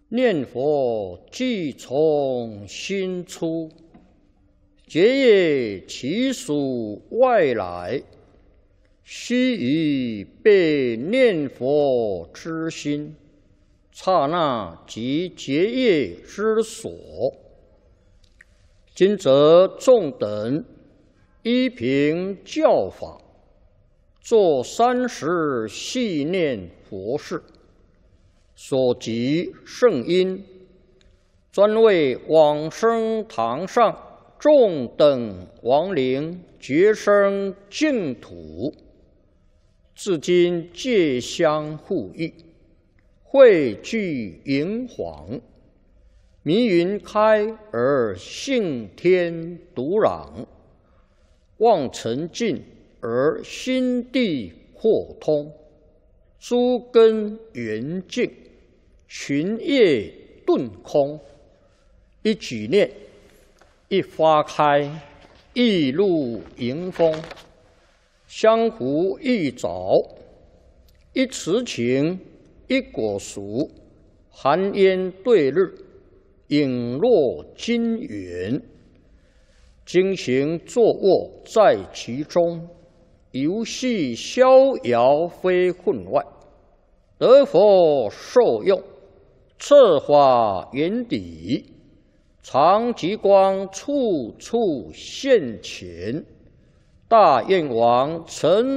念佛即从心出，结业其属外来，须臾被念佛之心，刹那即结业之所。今则众等依凭教法，作30系念佛事，所集圣因，专为往生堂上众等亡灵觉生净土，至今戒香护益，汇聚银黄，迷云开而性天独朗，望尘尽而心地豁通，诸根圆净，群业顿空。一举念，一花开，一露迎风，相互一早，一慈情，一果熟，寒烟对日，影落金元。经行坐卧在其中，游戏逍遥非分外，得佛受用，策法圆底，常极光处处现前，大愿王成